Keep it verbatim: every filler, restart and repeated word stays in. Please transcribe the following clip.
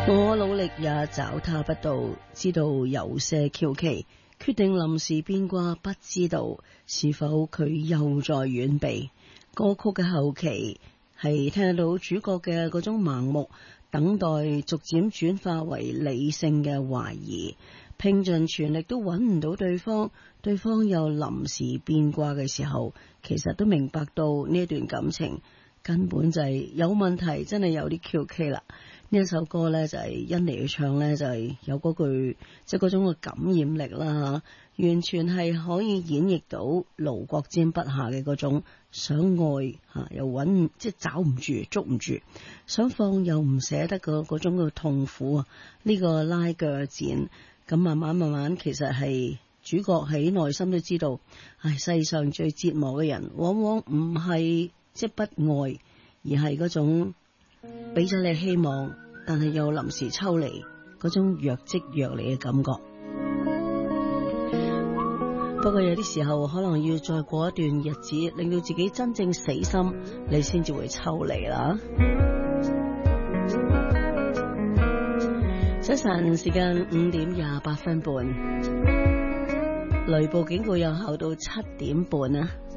我努力也找他不到，知道有些蹺蹊，決定臨時變卦，不知道是否佢又在遠避。歌曲嘅後期係聽得到主角嘅嗰種盲目等待，逐漸轉化為理性嘅懷疑，拼盡全力都揾唔到對方，對方又臨時變卦嘅時候，其實都明白到呢一段感情根本就係有問題，真係有啲蹺蹊啦。呢一首歌呢，就係甄妮去唱呢，就係有嗰句即係嗰種嘅感染力啦，完全係可以演繹到盧國沾筆下嘅嗰種想愛吓又揾即係找唔住捉唔住，想放又唔捨得嘅嗰種嘅痛苦啊！呢個拉鋸戰咁慢慢慢慢，其實係主角喺內心都知道，唉，世上最折磨嘅人往往唔係即係不愛，而係嗰種俾咗你希望，但係又臨時抽離嗰種若即若離嘅感覺。不過有啲時候可能要再過一段日子，令到自己真正死心，你先至會抽離啦。早晨時間五點廿八分半，雷暴警告有效到七點半啊！